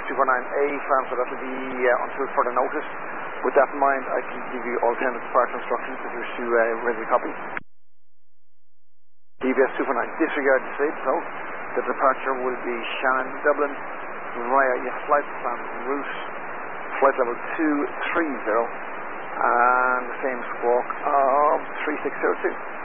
249A farm, so that will be until further notice. With that in mind, I can give you alternate departure instructions if you wish to ready a copy. DBS 249, disregard the sleep, so the departure will be Shannon, Dublin, via your flight plan route, flight level 230, and the same squawk of 3602.